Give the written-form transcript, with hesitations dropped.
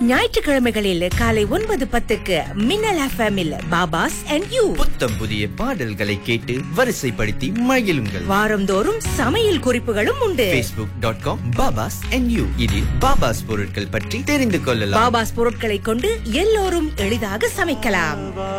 ஞாயிற்றுக்கிழமைகளில் காலை 9:10 மின்னல் எஃப்எம்மில் பாபாஸ் அண்ட் யூ. புத்தம் புதிய பாடல்களை கேட்டு வரிசைப்படுத்தி மகிழுங்கள். வாரந்தோறும் சமையல் குறிப்புகளும் உண்டு. facebook.com பாபாஸ் அண்ட் யூ. இதில் பாபாஸ் பொருட்கள் பற்றி தெரிந்து கொள்ளலாம். பாபாஸ் பொருட்களை கொண்டு எல்லோரும் எளிதாக சமைக்கலாம்.